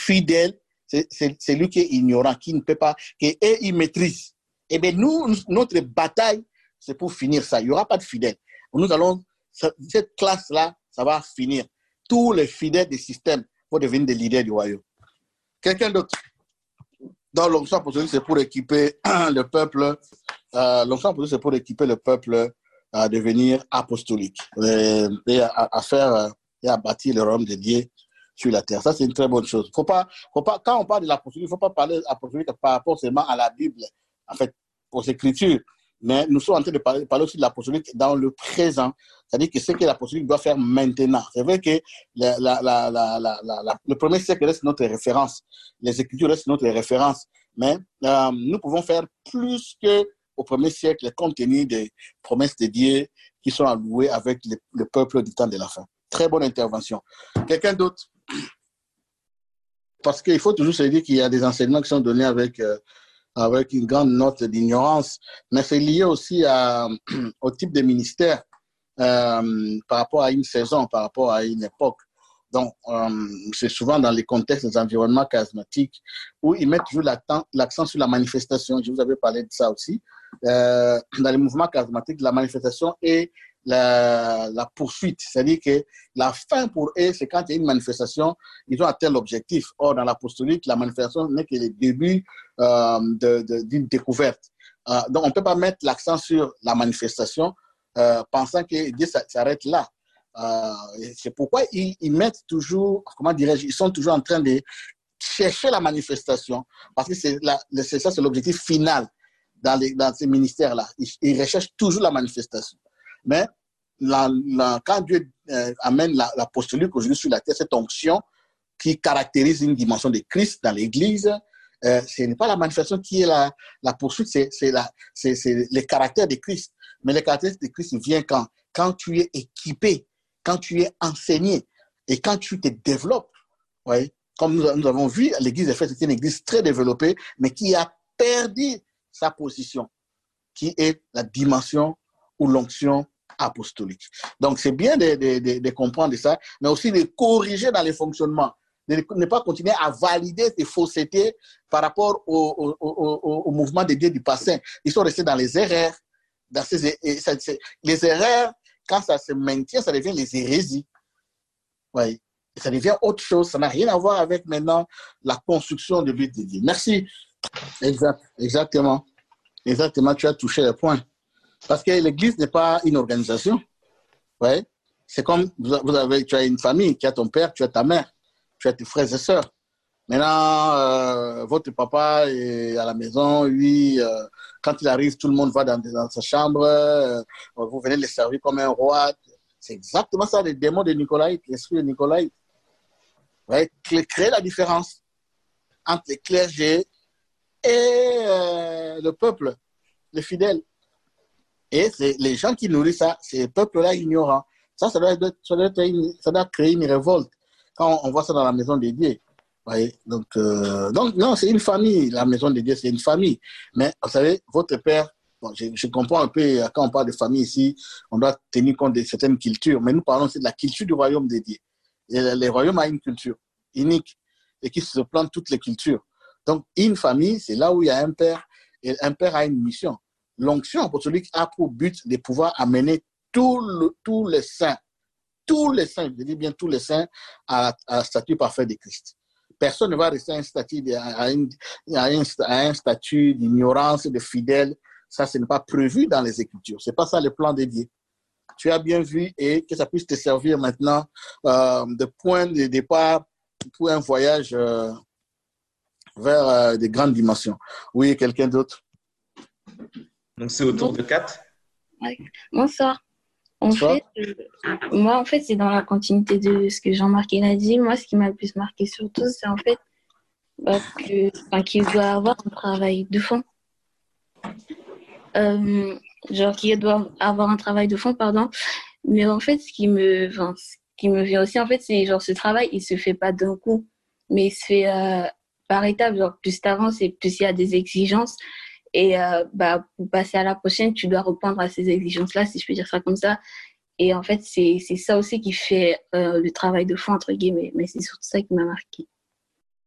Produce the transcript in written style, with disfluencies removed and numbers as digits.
fidèle, c'est lui qui est ignorant, qui ne peut pas, et il maîtrise. Eh bien, nous, notre bataille, c'est pour finir ça. Il n'y aura pas de fidèles. Nous allons, cette classe-là, ça va finir. Tous les fidèles des systèmes vont devenir des leaders du royaume. Quelqu'un d'autre? Dans l'onction apostolique, c'est pour équiper le peuple. L'onction apostolique, c'est pour équiper le peuple à devenir apostolique et à faire et à bâtir le royaume de Dieu sur la terre. Ça, c'est une très bonne chose. Faut pas, quand on parle de l'apostolique, il ne faut pas parler apostolique par rapport seulement à la Bible, en fait, aux Écritures. Mais nous sommes en train de parler aussi de l'apostolique dans le présent. C'est-à-dire que ce que l'apostolique doit faire maintenant. C'est vrai que le premier siècle reste notre référence. Les Écritures restent notre référence. Mais nous pouvons faire plus qu'au premier siècle, compte tenu des promesses de Dieu qui sont allouées avec le peuple du temps de la fin. Très bonne intervention. Quelqu'un d'autre? Parce qu'il faut toujours se dire qu'il y a des enseignements qui sont donnés avec une grande note d'ignorance, mais c'est lié aussi au type de ministère par rapport à une saison, par rapport à une époque. Donc, c'est souvent dans les contextes des environnements charismatiques où ils mettent toujours l'accent sur la manifestation. Je vous avais parlé de ça aussi. Dans les mouvements charismatiques, la manifestation est la poursuite. C'est-à-dire que la fin pour eux, c'est quand il y a une manifestation, ils ont atteint l'objectif. Or, dans l'apostolique, la manifestation n'est que le début d'une découverte. Donc, on ne peut pas mettre l'accent sur la manifestation pensant que Dieu s'arrête là. C'est pourquoi ils mettent toujours, comment dirais-je, ils sont toujours en train de chercher la manifestation, parce que c'est ça, c'est l'objectif final dans ces ministères-là. Ils recherchent toujours la manifestation. Mais quand Dieu amène l'apostolique aujourd'hui sur la terre, cette onction qui caractérise une dimension de Christ dans l'Église, ce n'est pas la manifestation qui est la poursuite, c'est le caractère de Christ. Mais le caractère de Christ vient quand tu es équipé, quand tu es enseigné et quand tu te développes. Ouais. Comme nous avons vu, l'Église d'Éphèse était une église très développée, mais qui a perdu sa position, qui est la dimension ou l'onction apostolique. Donc, c'est bien de comprendre ça, mais aussi de corriger dans les fonctionnements, de ne pas continuer à valider ces faussetés par rapport au mouvement de Dieu du passé. Ils sont restés dans les erreurs. Les erreurs, quand ça se maintient, ça devient les hérésies. Ouais. Et ça devient autre chose. Ça n'a rien à voir avec maintenant la construction de l'œuvre de Dieu. Merci. Exactement. Exactement, tu as touché le point. Parce que l'Église n'est pas une organisation. Ouais. C'est comme tu as une famille, tu as ton père, tu as ta mère, tu as tes frères et sœurs. Maintenant, votre papa est à la maison, lui, quand il arrive, tout le monde va dans sa chambre, vous venez le servir comme un roi. C'est exactement ça, les démons de Nicolaïte, l'esprit de Nicolaïte. Ouais, créer la différence entre les clergés et le peuple, les fidèles. Et c'est les gens qui nourrissent ça, ces peuples-là ignorants. Ça doit créer une révolte quand on voit ça dans la maison de Dieu. Ouais, donc, non, c'est une famille. La maison de Dieu, c'est une famille. Mais vous savez, votre père, bon, je comprends un peu, quand on parle de famille ici, on doit tenir compte de certaines cultures. Mais nous parlons aussi de la culture du royaume de Dieu. Et le royaume a une culture unique et qui se plante toutes les cultures. Donc, une famille, c'est là où il y a un père, et un père a une mission. L'onction apostolique a pour but de pouvoir amener tous les saints, je dis bien tous les saints, à un statut parfait de Christ. Personne ne va rester à un statut d'ignorance, de fidèle. Ça, ce n'est pas prévu dans les Écritures. Ce n'est pas ça le plan de Dieu. Tu as bien vu et que ça puisse te servir maintenant de point de départ pour un voyage vers des grandes dimensions. Oui, quelqu'un d'autre? Donc, c'est au tour de 4. Ouais. Bonsoir. Moi, en fait, c'est dans la continuité de ce que Jean-Marc a dit. Moi, ce qui m'a le plus marqué surtout, c'est en fait qu'il doit avoir un travail de fond. Qu'il doit avoir un travail de fond, pardon. Mais en fait, ce qui me vient aussi, en fait, c'est genre ce travail, il se fait pas d'un coup, mais il se fait par étapes. Genre, plus t'avances et plus il y a des exigences. Et pour passer à la prochaine, tu dois répondre à ces exigences-là, si je peux dire ça comme ça. Et en fait, c'est ça aussi qui fait le travail de fond, entre guillemets. Mais c'est surtout ça qui m'a marqué.